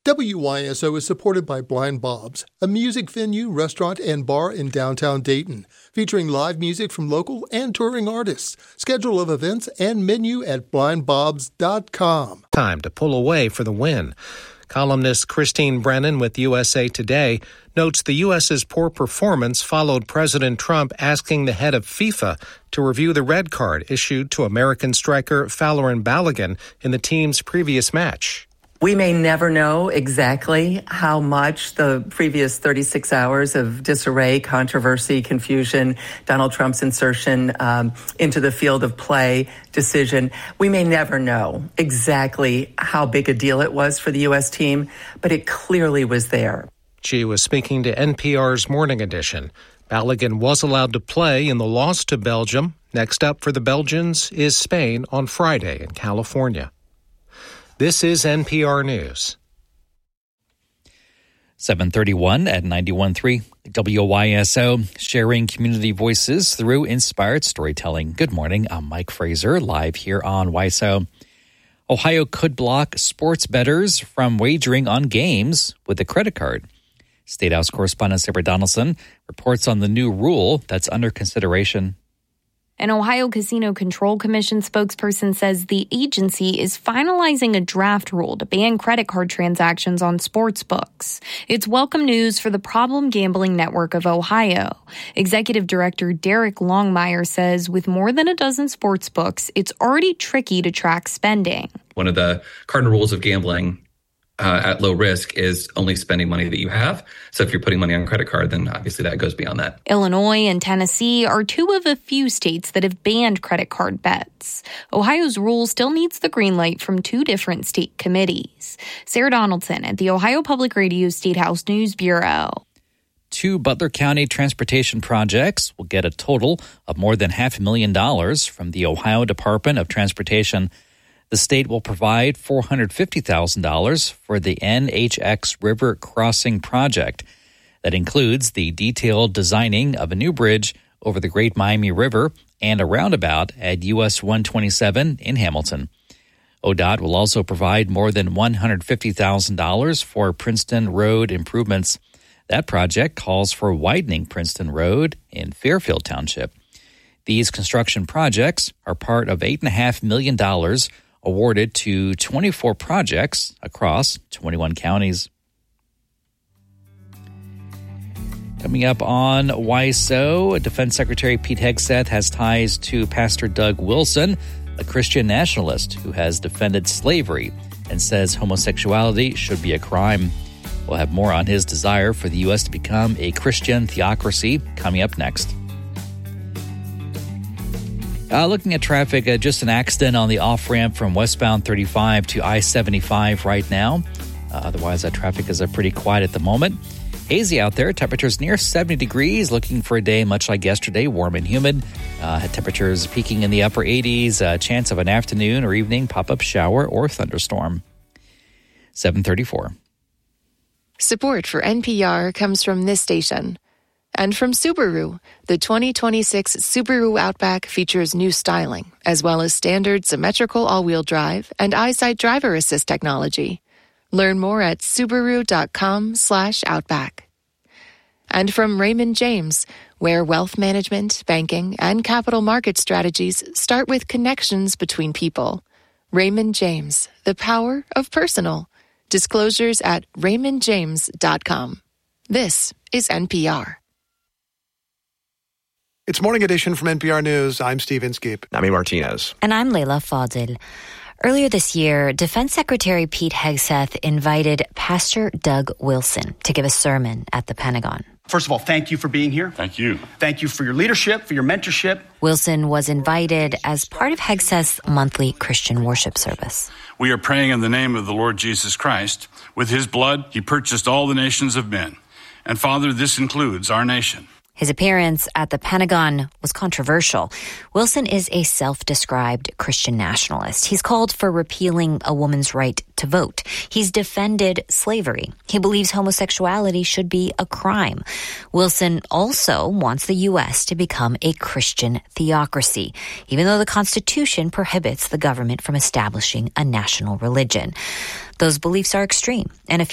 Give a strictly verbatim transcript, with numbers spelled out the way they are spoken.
W Y S O is supported by Blind Bob's, a music venue, restaurant, and bar in downtown Dayton, featuring live music from local and touring artists. Schedule of events and menu at blind bobs dot com. Time to pull away for the win. Columnist Christine Brennan with U S A Today notes the U S's poor performance followed President Trump asking the head of FIFA to review the red card issued to American striker Folarin Balogun in the team's previous match. We may never know exactly how much the previous thirty-six hours of disarray, controversy, confusion, Donald Trump's insertion um, into the field of play decision, we may never know exactly how big a deal it was for the U S team, but it clearly was there. She was speaking to N P R's Morning Edition. Balogun was allowed to play in the loss to Belgium. Next up for the Belgians is Spain on Friday in California. This is N P R News. seven thirty-one at ninety-one point three W Y S O, sharing community voices through inspired storytelling. Good morning, I'm Mike Fraser, live here on Y S O. Ohio could block sports bettors from wagering on games with a credit card. State House correspondent Sarah Donaldson reports on the new rule that's under consideration. An Ohio Casino Control Commission spokesperson says the agency is finalizing a draft rule to ban credit card transactions on sports books. It's welcome news for the Problem Gambling Network of Ohio. Executive Director Derek Longmire says with more than a dozen sports books, it's already tricky to track spending. One of the cardinal rules of gambling Uh, at low risk is only spending money that you have. So if you're putting money on a credit card, then obviously that goes beyond that. Illinois and Tennessee are two of a few states that have banned credit card bets. Ohio's rule still needs the green light from two different state committees. Sarah Donaldson at the Ohio Public Radio State House News Bureau. Two Butler County transportation projects will get a total of more than half a million dollars from the Ohio Department of Transportation. The state will provide four hundred fifty thousand dollars for the N H X River Crossing Project. That includes the detailed designing of a new bridge over the Great Miami River and a roundabout at U S one twenty-seven in Hamilton. O D O T will also provide more than one hundred fifty thousand dollars for Princeton Road improvements. That project calls for widening Princeton Road in Fairfield Township. These construction projects are part of eight point five million dollars awarded to twenty-four projects across twenty-one counties. Coming up on Y S O, Defense Secretary Pete Hegseth has ties to Pastor Doug Wilson, a Christian nationalist who has defended slavery and says homosexuality should be a crime. We'll have more on his desire for the U S to become a Christian theocracy coming up next. Uh, looking at traffic, uh, just an accident on the off-ramp from westbound thirty-five to I seventy-five right now. Uh, otherwise, that traffic is uh, pretty quiet at the moment. Hazy out there. Temperatures near seventy degrees. Looking for a day much like yesterday, warm and humid. Uh, temperatures peaking in the upper eighties. Uh, chance of an afternoon or evening pop-up shower or thunderstorm. seven thirty-four. Support for N P R comes from this station. And from Subaru, the twenty twenty-six Subaru Outback features new styling, as well as standard symmetrical all-wheel drive and EyeSight driver assist technology. Learn more at Subaru.com slash Outback. And from Raymond James, where wealth management, banking, and capital market strategies start with connections between people. Raymond James, the power of personal. Disclosures at raymond james dot com. This is N P R. It's Morning Edition from N P R News. I'm Steve Inskeep. Nami Martinez. And I'm Leila Fadil. Earlier this year, Defense Secretary Pete Hegseth invited Pastor Doug Wilson to give a sermon at the Pentagon. First of all, thank you for being here. Thank you. Thank you for your leadership, for your mentorship. Wilson was invited as part of Hegseth's monthly Christian worship service. We are praying in the name of the Lord Jesus Christ. With his blood, he purchased all the nations of men. And Father, this includes our nation. His appearance at the Pentagon was controversial. Wilson is a self-described Christian nationalist. He's called for repealing a woman's right to vote. He's defended slavery. He believes homosexuality should be a crime. Wilson also wants the U S to become a Christian theocracy, even though the Constitution prohibits the government from establishing a national religion. Those beliefs are extreme, and if